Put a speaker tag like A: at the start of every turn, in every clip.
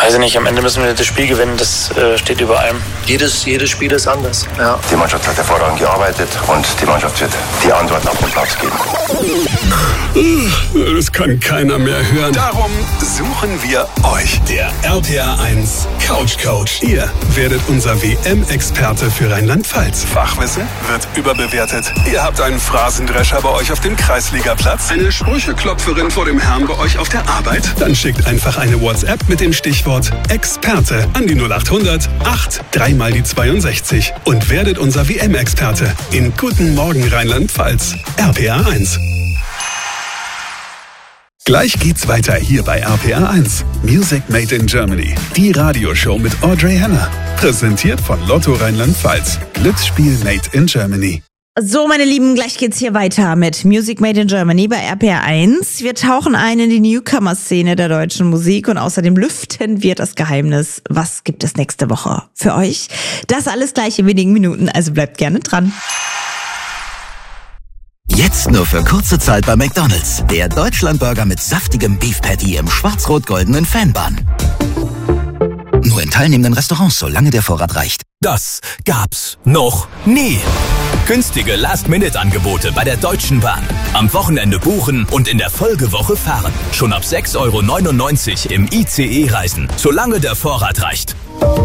A: Weiß ich nicht, am Ende müssen wir das Spiel gewinnen, das steht über allem.
B: Jedes Spiel ist anders. Ja.
C: Die Mannschaft hat hervorragend gearbeitet und die Mannschaft wird die Antworten auf den Platz geben.
D: Das kann keiner mehr hören.
E: Darum suchen wir euch.
D: Der RPR 1 Couch Coach. Ihr werdet unser WM-Experte für Rheinland-Pfalz.
E: Fachwissen wird überbewertet. Ihr habt einen Phrasendrescher bei euch auf dem Kreisligaplatz.
D: Eine Sprücheklopferin vor dem Herrn bei euch auf der Arbeit? Dann schickt einfach eine WhatsApp mit dem Stichwort Experte an die 0800 8 3 mal die 62 und werdet unser WM-Experte in Guten Morgen Rheinland-Pfalz. RPR 1. Gleich geht's weiter hier bei RPR 1. Music Made in Germany. Die Radioshow mit Audrey Henner. Präsentiert von Lotto Rheinland-Pfalz. Glücksspiel Made in Germany.
F: So, meine Lieben, gleich geht's hier weiter mit Music Made in Germany bei RPR 1. Wir tauchen ein in die Newcomer-Szene der deutschen Musik und außerdem lüften wir das Geheimnis. Was gibt es nächste Woche für euch? Das alles gleich in wenigen Minuten, also bleibt gerne dran.
G: Jetzt nur für kurze Zeit bei McDonald's. Der Deutschlandburger mit saftigem Beef Patty im schwarz-rot-goldenen Fanbun. Nur in teilnehmenden Restaurants, solange der Vorrat reicht.
H: Das gab's noch nie. Günstige Last-Minute-Angebote bei der Deutschen Bahn. Am Wochenende buchen und in der Folgewoche fahren. Schon ab 6,99 € im ICE reisen, solange der Vorrat reicht.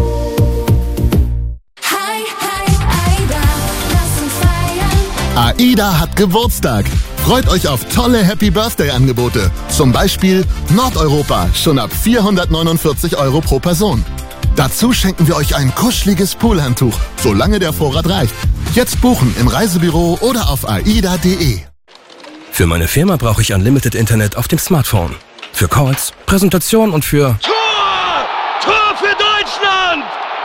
I: AIDA hat Geburtstag. Freut euch auf tolle Happy-Birthday-Angebote. Zum Beispiel Nordeuropa, schon ab 449 € pro Person. Dazu schenken wir euch ein kuscheliges Poolhandtuch, solange der Vorrat reicht. Jetzt buchen im Reisebüro oder auf aida.de.
H: Für meine Firma brauche ich Unlimited Internet auf dem Smartphone. Für Calls, Präsentation und für...
J: Tor für Deutschland!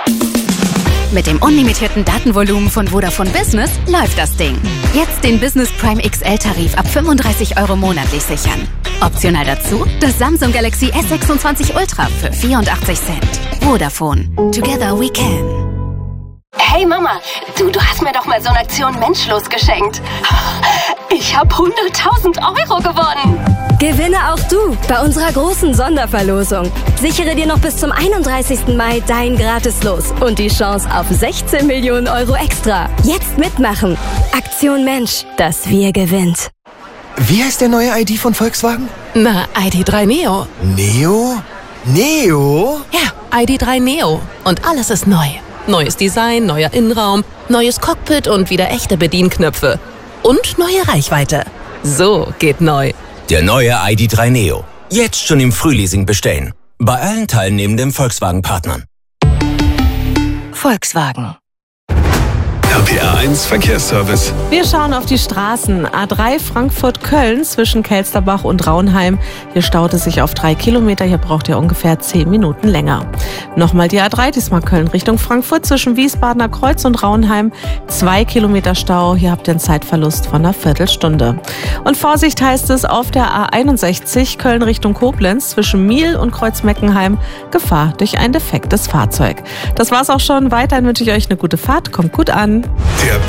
K: Mit dem unlimitierten Datenvolumen von Vodafone Business läuft das Ding. Jetzt den Business Prime XL-Tarif ab 35 € monatlich sichern. Optional dazu das Samsung Galaxy S26 Ultra für 84 Cent. Vodafone. Together we can.
L: Hey Mama, du hast mir doch mal so eine Aktion Menschlos geschenkt. Ich habe 100.000 € gewonnen.
M: Gewinne auch du bei unserer großen Sonderverlosung. Sichere dir noch bis zum 31. Mai dein Gratislos und die Chance auf 16 Millionen € extra. Jetzt mitmachen. Aktion Mensch, das Wir gewinnt.
N: Wie heißt der neue ID von Volkswagen?
O: Na, ID.3 Neo.
N: Neo? Neo?
O: Ja, ID.3 Neo. Und alles ist neu. Neues Design, neuer Innenraum, neues Cockpit und wieder echte Bedienknöpfe. Und neue Reichweite. So geht neu.
H: Der neue ID.3 Neo. Jetzt schon im Frühleasing bestellen. Bei allen teilnehmenden Volkswagen-Partnern.
K: Volkswagen.
D: RPR 1 Verkehrsservice.
P: Wir schauen auf die Straßen. A3 Frankfurt-Köln zwischen Kelsterbach und Raunheim. Hier staut es sich auf 3 Kilometer. Hier braucht ihr ungefähr 10 Minuten länger. Nochmal die A3, diesmal Köln Richtung Frankfurt zwischen Wiesbadener Kreuz und Raunheim. 2 Kilometer Stau. Hier habt ihr einen Zeitverlust von einer Viertelstunde. Und Vorsicht heißt es auf der A61 Köln Richtung Koblenz zwischen Miel und Kreuz-Meckenheim. Gefahr durch ein defektes Fahrzeug. Das war's auch schon. Weiterhin wünsche ich euch eine gute Fahrt. Kommt gut an.
D: Der